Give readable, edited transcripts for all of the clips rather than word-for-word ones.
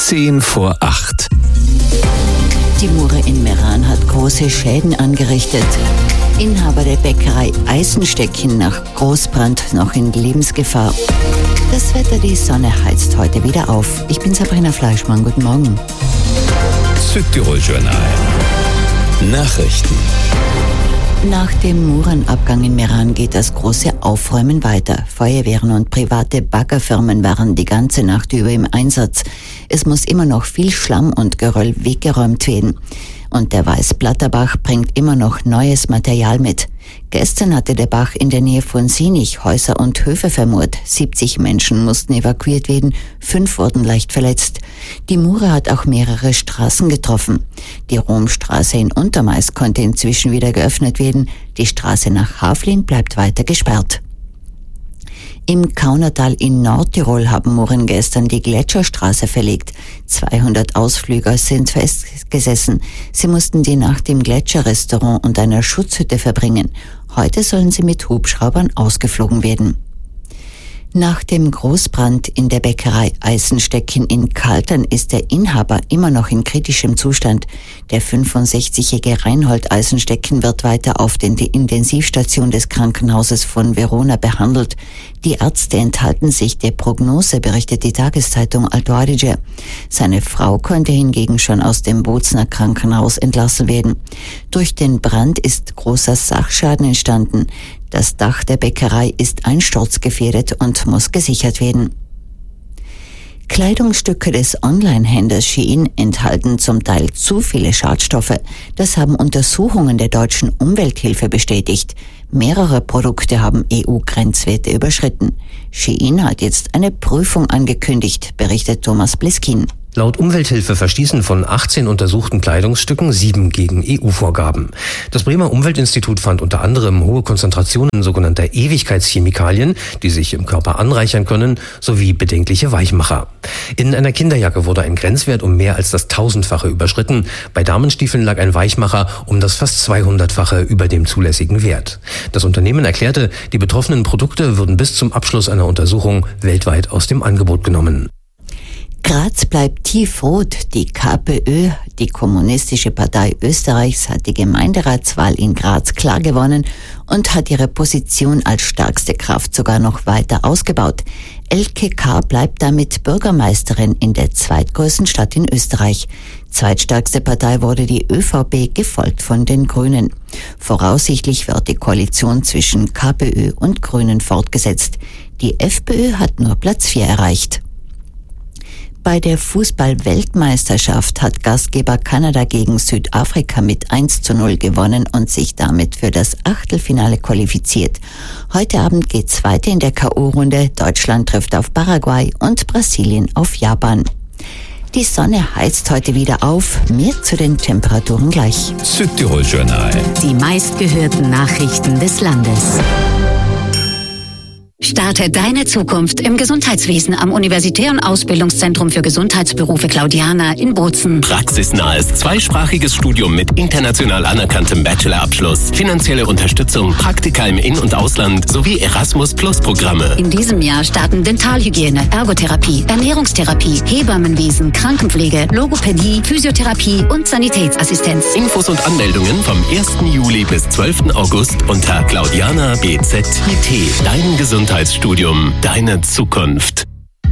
7:10. Die Mure in Meran hat große Schäden angerichtet. Inhaber der Bäckerei Eisenstecken nach Großbrand noch in Lebensgefahr. Das Wetter, die Sonne heizt heute wieder auf. Ich bin Sabrina Fleischmann, guten Morgen. Südtirol-Journal. Nachrichten. Nach dem Murenabgang in Meran geht das große Aufräumen weiter. Feuerwehren und private Baggerfirmen waren die ganze Nacht über im Einsatz. Es muss immer noch viel Schlamm und Geröll weggeräumt werden. Und der Weißblatterbach bringt immer noch neues Material mit. Gestern hatte der Bach in der Nähe von Sinich Häuser und Höfe vermurt. 70 Menschen mussten evakuiert werden, 5 wurden leicht verletzt. Die Mure hat auch mehrere Straßen getroffen. Die Romstraße in Untermais konnte inzwischen wieder geöffnet werden. Die Straße nach Havlin bleibt weiter gesperrt. Im Kaunertal in Nordtirol haben Muren gestern die Gletscherstraße verlegt. 200 Ausflüger sind festgesessen. Sie mussten die Nacht im Gletscherrestaurant und einer Schutzhütte verbringen. Heute sollen sie mit Hubschraubern ausgeflogen werden. Nach dem Großbrand in der Bäckerei Eisenstecken in Kaltern ist der Inhaber immer noch in kritischem Zustand. Der 65-jährige Reinhold Eisenstecken wird weiter auf der Intensivstation des Krankenhauses von Verona behandelt. Die Ärzte enthalten sich der Prognose, berichtet die Tageszeitung Alto Adige. Seine Frau konnte hingegen schon aus dem Bozner Krankenhaus entlassen werden. Durch den Brand ist großer Sachschaden entstanden. Das Dach der Bäckerei ist einsturzgefährdet und muss gesichert werden. Kleidungsstücke des Online-Händlers Shein enthalten zum Teil zu viele Schadstoffe. Das haben Untersuchungen der deutschen Umwelthilfe bestätigt. Mehrere Produkte haben EU-Grenzwerte überschritten. Shein hat jetzt eine Prüfung angekündigt, berichtet Thomas Bliskin. Laut Umwelthilfe verstießen von 18 untersuchten Kleidungsstücken 7 gegen EU-Vorgaben. Das Bremer Umweltinstitut fand unter anderem hohe Konzentrationen sogenannter Ewigkeitschemikalien, die sich im Körper anreichern können, sowie bedenkliche Weichmacher. In einer Kinderjacke wurde ein Grenzwert um mehr als das 1000-fache überschritten. Bei Damenstiefeln lag ein Weichmacher um das fast 200-fache über dem zulässigen Wert. Das Unternehmen erklärte, die betroffenen Produkte würden bis zum Abschluss einer Untersuchung weltweit aus dem Angebot genommen. Graz bleibt tiefrot. Die KPÖ, die Kommunistische Partei Österreichs, hat die Gemeinderatswahl in Graz klar gewonnen und hat ihre Position als stärkste Kraft sogar noch weiter ausgebaut. Elke K. bleibt damit Bürgermeisterin in der zweitgrößten Stadt in Österreich. Zweitstärkste Partei wurde die ÖVP, gefolgt von den Grünen. Voraussichtlich wird die Koalition zwischen KPÖ und Grünen fortgesetzt. Die FPÖ hat nur Platz 4 erreicht. Bei der Fußball-Weltmeisterschaft hat Gastgeber Kanada gegen Südafrika mit 1:0 gewonnen und sich damit für das Achtelfinale qualifiziert. Heute Abend geht's weiter in der K.O.-Runde. Deutschland trifft auf Paraguay und Brasilien auf Japan. Die Sonne heizt heute wieder auf. Mehr zu den Temperaturen gleich. Südtirol-Journal. Die meistgehörten Nachrichten des Landes. Starte deine Zukunft im Gesundheitswesen am Universitären Ausbildungszentrum für Gesundheitsberufe Claudiana in Bozen. Praxisnahes, zweisprachiges Studium mit international anerkanntem Bachelorabschluss, finanzielle Unterstützung, Praktika im In- und Ausland sowie Erasmus-Plus-Programme. In diesem Jahr starten Dentalhygiene, Ergotherapie, Ernährungstherapie, Hebammenwesen, Krankenpflege, Logopädie, Physiotherapie und Sanitätsassistenz. Infos und Anmeldungen vom 1. Juli bis 12. August unter Claudiana BZIT. Dein Gesundheitsstudium, deine Zukunft.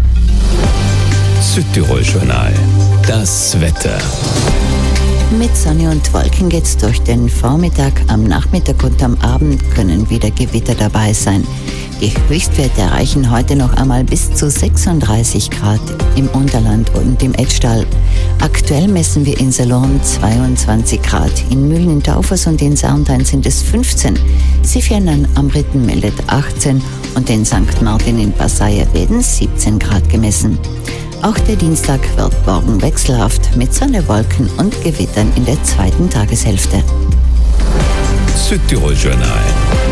Südtirol-Journal. Das Wetter. Mit Sonne und Wolken geht's durch den Vormittag. Am Nachmittag und am Abend können wieder Gewitter dabei sein. Die Höchstwerte erreichen heute noch einmal bis zu 36 Grad im Unterland und im Etztal. Aktuell messen wir in Salon 22 Grad. In Mühlen, in Taufers und in Sarntein sind es 15. Sifjanan am Ritten meldet 18 und in St. Martin in Passaia werden 17 Grad gemessen. Auch der Dienstag wird morgen wechselhaft mit Sonne, Wolken und Gewittern in der zweiten Tageshälfte. Südtirol-Journal.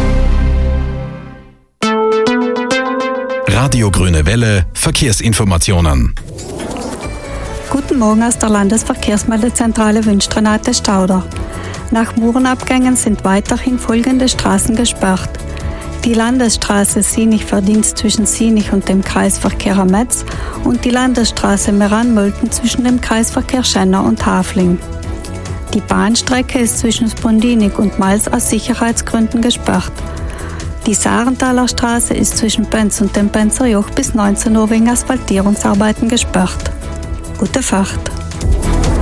Radio Grüne Welle, Verkehrsinformationen. Guten Morgen aus der Landesverkehrsmeldezentrale wünscht Renate Stauder. Nach Murenabgängen sind weiterhin folgende Straßen gesperrt. Die Landesstraße Sinich-Verdienst zwischen Sinich und dem Kreisverkehr Metz und die Landesstraße Meran-Mölten zwischen dem Kreisverkehr Schenner und Hafling. Die Bahnstrecke ist zwischen Spondinik und Mals aus Sicherheitsgründen gesperrt. Die Sarenthaler Straße ist zwischen Benz und dem Benzer Joch bis 19 Uhr wegen Asphaltierungsarbeiten gesperrt. Gute Fahrt!